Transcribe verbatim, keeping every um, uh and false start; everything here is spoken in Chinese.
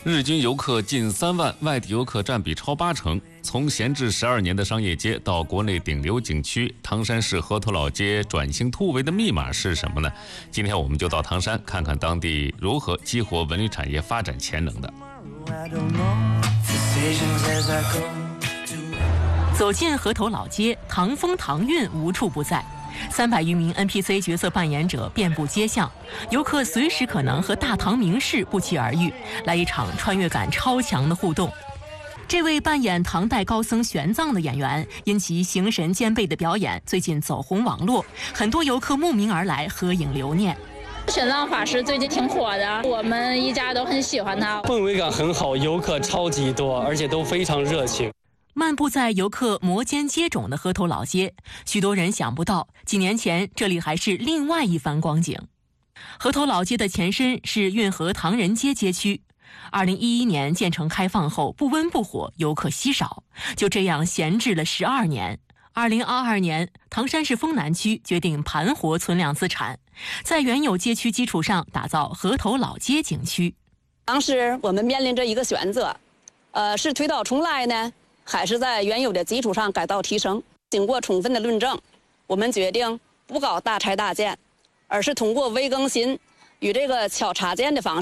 日均游客近三万，外地游客占比超八成。从闲置十二年的商业街到国内顶流景区，唐山市河头老街转型突围的密码是什么呢？今天我们就到唐山看看当地如何激活文旅产业发展潜能的。 走进河头老街，唐风唐韵无处不在。三百余名 N P C 角色扮演者遍布街巷，游客随时可能和大唐名士不期而遇，来一场穿越感超强的互动。这位扮演唐代高僧玄奘的演员，因其形神兼备的表演，最近走红网络，很多游客慕名而来合影留念。 玄奘法师最近挺火的，我们一家都很喜欢他， 氛围感很好，游客超级多，而且都非常热情。 漫步在游客摩肩接踵的河头老街，许多人想不到，几年前这里还是另外一番光景。河头老街的前身是运河唐人街街区，二零一一年建成开放后不温不火，游客稀少，就这样闲置了十二年。二零二二年，唐山市丰南区决定盘活存量资产，在原有街区基础上打造河头老街景区。 当时我们面临着一个选择，呃，是推倒重来呢，还是在原有的基础上改造提升？经过充分的论证，我们决定不搞大拆大建，而是通过微更新与这个巧插件的方